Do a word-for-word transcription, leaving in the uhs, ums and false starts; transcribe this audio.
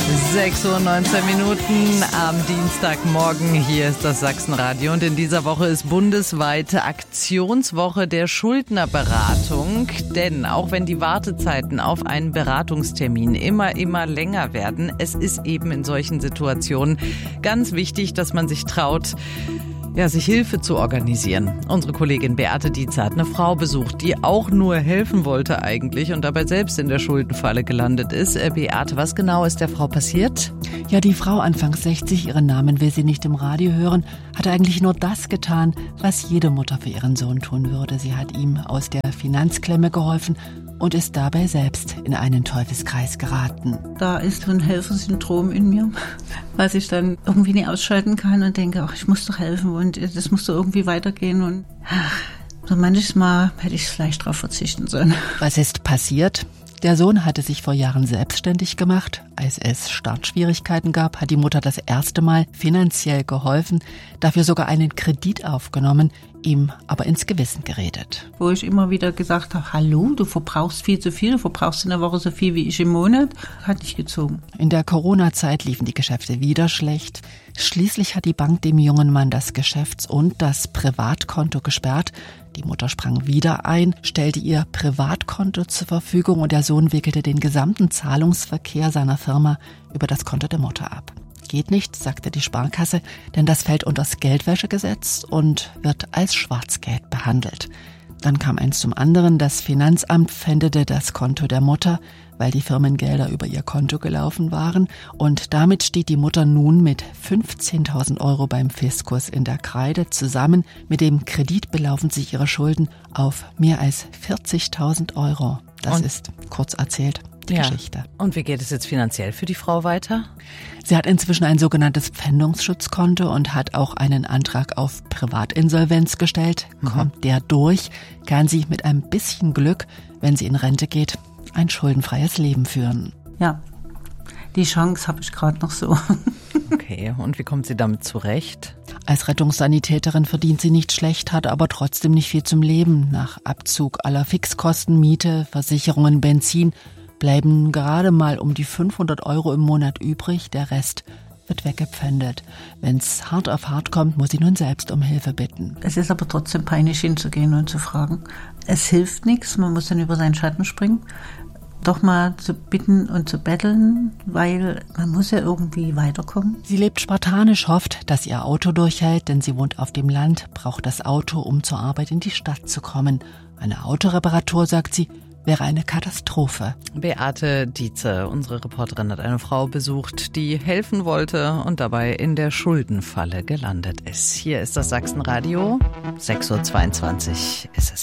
sechs Uhr neunzehn Minuten am Dienstagmorgen. Hier ist das Sachsenradio und in dieser Woche ist bundesweite Aktionswoche der Schuldnerberatung. Denn auch wenn die Wartezeiten auf einen Beratungstermin immer, immer länger werden, es ist eben in solchen Situationen ganz wichtig, dass man sich traut, ja, sich Hilfe zu organisieren. Unsere Kollegin Beate Dietzer hat eine Frau besucht, die auch nur helfen wollte eigentlich und dabei selbst in der Schuldenfalle gelandet ist. Äh, Beate, was genau ist der Frau passiert? Ja, die Frau Anfang sechzig, ihren Namen will sie nicht im Radio hören, hat eigentlich nur das getan, was jede Mutter für ihren Sohn tun würde. Sie hat ihm aus der Finanzklemme geholfen und ist dabei selbst in einen Teufelskreis geraten. Da ist so ein Helfersyndrom in mir, was ich dann irgendwie nicht ausschalten kann und denke, ach, ich muss doch helfen und das muss doch irgendwie weitergehen. Und ach, so manches Mal hätte ich vielleicht darauf verzichten sollen. Was ist passiert? Der Sohn hatte sich vor Jahren selbstständig gemacht. Als es Startschwierigkeiten gab, hat die Mutter das erste Mal finanziell geholfen, dafür sogar einen Kredit aufgenommen, ihm aber ins Gewissen geredet. Wo ich immer wieder gesagt habe, hallo, du verbrauchst viel zu viel, du verbrauchst in der Woche so viel wie ich im Monat, hat nicht gezogen. In der Corona-Zeit liefen die Geschäfte wieder schlecht. Schließlich hat die Bank dem jungen Mann das Geschäfts- und das Privatkonto gesperrt. Die Mutter sprang wieder ein, stellte ihr Privatkonto zur Verfügung und der Sohn wickelte den gesamten Zahlungsverkehr seiner Firma über das Konto der Mutter ab. Geht nicht, sagte die Sparkasse, denn das fällt unter das Geldwäschegesetz und wird als Schwarzgeld behandelt. Dann kam eins zum anderen, das Finanzamt pfändete das Konto der Mutter, weil die Firmengelder über ihr Konto gelaufen waren. Und damit steht die Mutter nun mit fünfzehntausend Euro beim Fiskus in der Kreide. Zusammen mit dem Kredit belaufen sich ihre Schulden auf mehr als vierzigtausend Euro. Das und ist, kurz erzählt, die ja. Geschichte. Und wie geht es jetzt finanziell für die Frau weiter? Sie hat inzwischen ein sogenanntes Pfändungsschutzkonto und hat auch einen Antrag auf Privatinsolvenz gestellt. Mhm. Kommt der durch, kann sie mit ein bisschen Glück, wenn sie in Rente geht, ein schuldenfreies Leben führen. Ja, die Chance habe ich gerade noch so. Okay, und wie kommt sie damit zurecht? Als Rettungssanitäterin verdient sie nicht schlecht, hat aber trotzdem nicht viel zum Leben. Nach Abzug aller Fixkosten, Miete, Versicherungen, Benzin bleiben gerade mal um die fünfhundert Euro im Monat übrig. Der Rest wird weggepfändet. Wenn es hart auf hart kommt, muss sie nun selbst um Hilfe bitten. Es ist aber trotzdem peinlich hinzugehen und zu fragen. Es hilft nichts, man muss dann über seinen Schatten springen. Doch mal zu bitten und zu betteln, weil man muss ja irgendwie weiterkommen. Sie lebt spartanisch, hofft, dass ihr Auto durchhält, denn sie wohnt auf dem Land, braucht das Auto, um zur Arbeit in die Stadt zu kommen. Eine Autoreparatur, sagt sie, wäre eine Katastrophe. Beate Dietze, unsere Reporterin, hat eine Frau besucht, die helfen wollte und dabei in der Schuldenfalle gelandet ist. Hier ist das Sachsenradio, sechs Uhr zweiundzwanzig ist es.